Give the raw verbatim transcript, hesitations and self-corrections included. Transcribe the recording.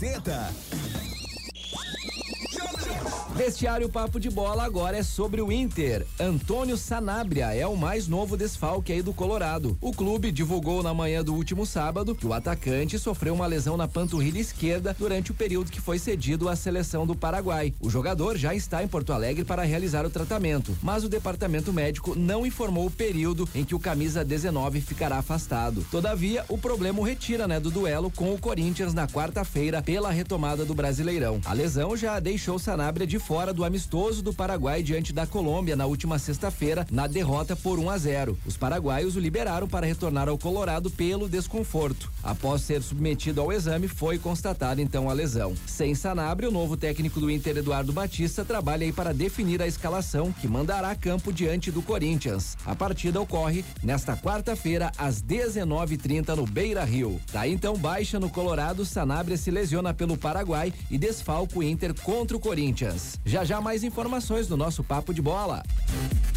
Gazeta. Vestiário Papo de Bola agora é sobre o Inter. Antônio Sanabria é o mais novo desfalque aí do Colorado. O clube divulgou na manhã do último sábado que o atacante sofreu uma lesão na panturrilha esquerda durante o período que foi cedido à seleção do Paraguai. O jogador já está em Porto Alegre para realizar o tratamento, mas o departamento médico não informou o período em que o camisa dezenove ficará afastado. Todavia, o problema o retira, né, do duelo com o Corinthians na quarta-feira pela retomada do Brasileirão. A lesão já deixou Sanabria de fora do amistoso do Paraguai diante da Colômbia na última sexta-feira, na derrota por um a zero. Os paraguaios o liberaram para retornar ao Colorado pelo desconforto. Após ser submetido ao exame, foi constatada então a lesão. Sem Sanabria, o novo técnico do Inter, Eduardo Batista, trabalha aí para definir a escalação que mandará a campo diante do Corinthians. A partida ocorre nesta quarta-feira às dezenove e trinta no Beira-Rio. Tá então baixa no Colorado, Sanabria se lesiona pelo Paraguai e desfalca o Inter contra o Corinthians. Já já mais informações no nosso Papo de Bola.